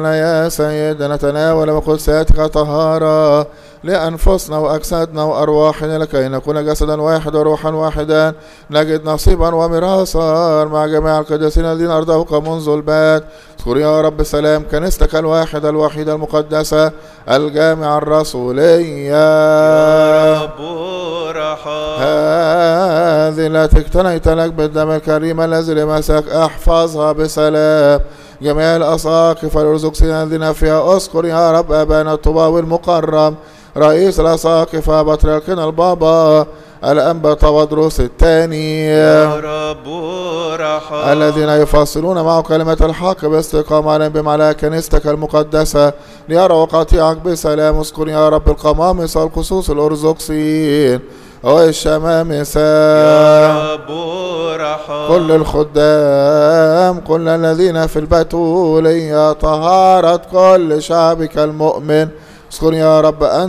يا سيدنا نتناول بقدساتك طهارة لأنفسنا وأجسادنا وأرواحنا لكي نكون جسدا واحد وروحا واحدا نجد نصيبا وميراثا مع جميع القديسين الذين أرضوك منذ البدء. اذكر يا رب سلام كنيستك الواحدة الوحيدة المقدسة الجامعة الرسولية يا رب رحم هذه التي اقتنيت لك بالدم الكريم الذي لمسك احفظها بسلام. جميع الأساقفة الأرثوذكسيين الذين فيها اذكر يا رب أبانا الطباوي المكرم رئيس الأساقفة بطريركنا البابا الأنبا تودروس الثاني يا رب رحم الذين يفصلون معه كلمة الحق باستقامة عليهم بمعلاء كنيستك المقدسة ليروا قطيعك بسلام. اذكر يا رب القمامسة والقصوص الأرثوذكسيين والشمامسة يا رب رحم كل الخدام كل الذين في البتولية طهارة كل شعبك المؤمن. اذكر يا رب أن